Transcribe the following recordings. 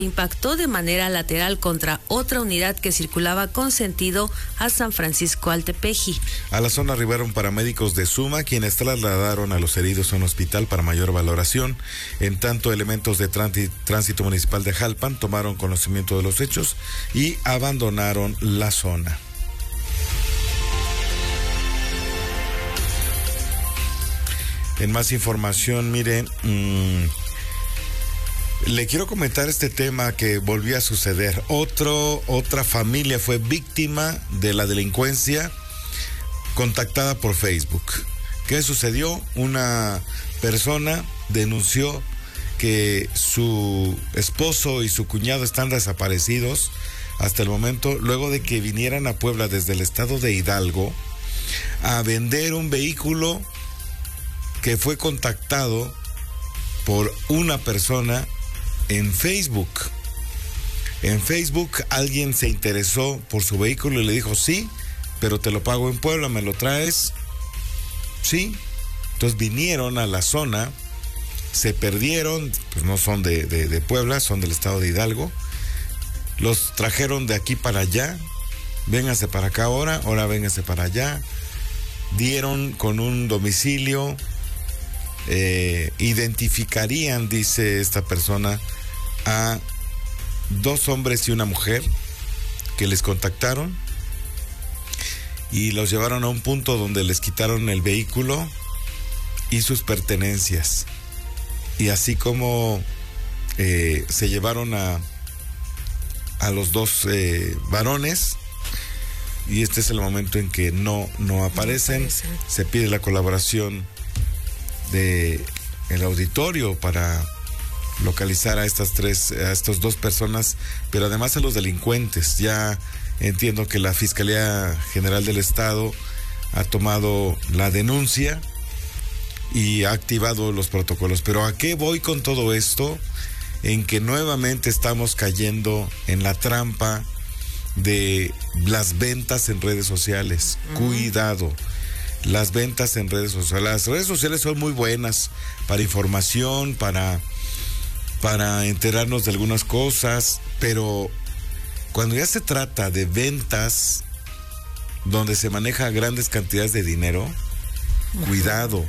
impactó de manera lateral contra otra unidad que circulaba con sentido a San Francisco Altepeji. A la zona arribaron paramédicos de Suma, quienes trasladaron a los heridos a un hospital para mayor valoración. En tanto, elementos de tránsito municipal de Jalpan tomaron conocimiento de los hechos y abandonaron la zona. En más información, miren, le quiero comentar este tema que volvió a suceder. Otra familia fue víctima de la delincuencia contactada por Facebook. ¿Qué sucedió? Una persona denunció que su esposo y su cuñado están desaparecidos hasta el momento, luego de que vinieran a Puebla desde el estado de Hidalgo a vender un vehículo que fue contactado por una persona en Facebook. En Facebook alguien se interesó por su vehículo y le dijo, sí, pero te lo pago en Puebla, ¿me lo traes? Sí. Entonces vinieron a la zona, se perdieron, pues no son de Puebla, son del estado de Hidalgo. Los trajeron de aquí para allá, véngase para acá ahora véngase para allá. Dieron con un domicilio, identificarían, dice esta persona, a 2 hombres y una mujer que les contactaron y los llevaron a un punto donde les quitaron el vehículo y sus pertenencias, y así como se llevaron a los 2 varones, y este es el momento en que no aparecen. Se pide la colaboración de el auditorio para localizar a estas 2 personas, pero además a los delincuentes. Ya entiendo que la Fiscalía General del Estado ha tomado la denuncia y ha activado los protocolos. Pero ¿a qué voy con todo esto? En que nuevamente estamos cayendo en la trampa de las ventas en redes sociales. Cuidado. Las ventas en redes sociales. Las redes sociales son muy buenas para información, para enterarnos de algunas cosas, pero cuando ya se trata de ventas donde se maneja grandes cantidades de dinero, cuidado.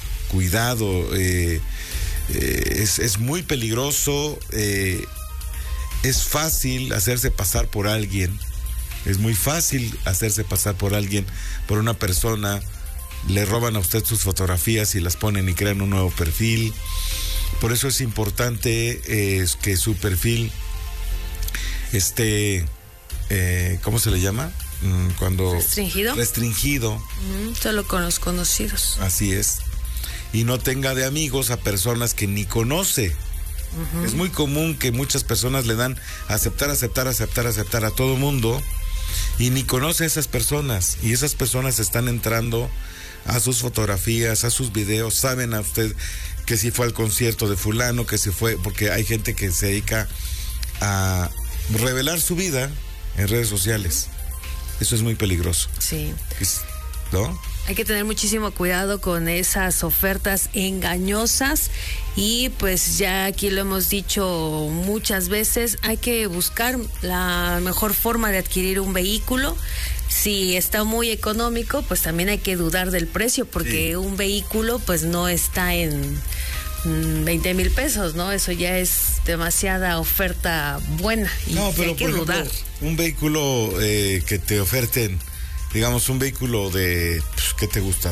Es muy peligroso. Es fácil hacerse pasar por alguien. Es muy fácil hacerse pasar por alguien, por una persona. Le roban a usted sus fotografías y las ponen y crean un nuevo perfil. Por eso es importante que su perfil esté, ¿cómo se le llama? Cuando restringido. Solo con los conocidos. Así es. Y no tenga de amigos a personas que ni conoce. Es muy común que muchas personas le dan aceptar a todo mundo y ni conoce a esas personas, y esas personas están entrando a sus fotografías, a sus videos, saben a usted que si fue al concierto de fulano, que si fue, porque hay gente que se dedica a revelar su vida en redes sociales. Eso es muy peligroso. Sí. ¿No? Hay que tener muchísimo cuidado con esas ofertas engañosas, y pues ya aquí lo hemos dicho muchas veces, hay que buscar la mejor forma de adquirir un vehículo. Si está muy económico, pues también hay que dudar del precio, porque un vehículo pues no está en 20,000 pesos, ¿no? Eso ya es demasiada oferta buena y no, pero hay que dudar. Un vehículo que te oferten, digamos, un vehículo de, ¿qué te gusta?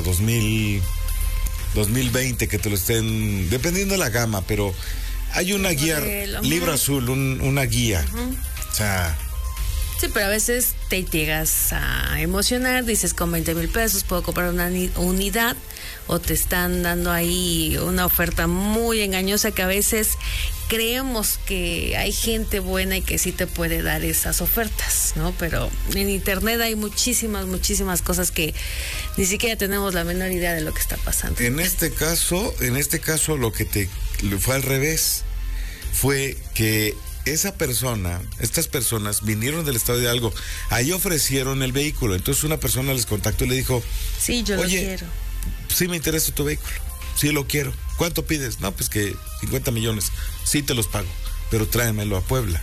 2020, que te lo estén, dependiendo de la gama, pero hay una guía, libro azul, una guía. O sea... Sí, pero a veces te llegas a emocionar, dices, con 20,000 pesos puedo comprar una unidad, o te están dando ahí una oferta muy engañosa que a veces creemos que hay gente buena y que sí te puede dar esas ofertas, ¿no? Pero en internet hay muchísimas cosas que ni siquiera tenemos la menor idea de lo que está pasando. En este caso lo que fue al revés, fue que estas personas vinieron del estado de Hidalgo, ahí ofrecieron el vehículo, entonces una persona les contactó y le dijo, sí, yo lo quiero. Sí me interesa tu vehículo, sí lo quiero. ¿Cuánto pides? No, pues que 50 millones, sí te los pago, pero tráemelo a Puebla.